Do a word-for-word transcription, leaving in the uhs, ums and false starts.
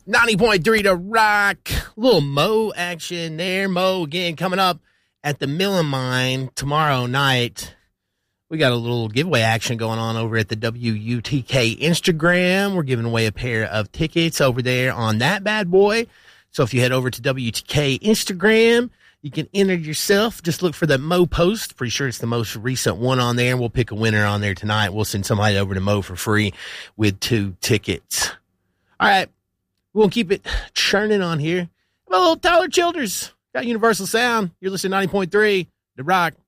ninety point three to Rock. Little Mo action there. Mo again coming up at the Millen Mine tomorrow night. We got a little giveaway action going on over at the W U T K Instagram. We're giving away a pair of tickets over there on that bad boy. So if you head over to W U T K Instagram, you can enter yourself. Just look for the Mo post. Pretty sure it's the most recent one on there. And we'll pick a winner on there tonight. We'll send somebody over to Mo for free with two tickets. All right. We'll keep it churning on here. A little Tyler Childers. Got Universal Sound. You're listening to ninety point three, The Rock.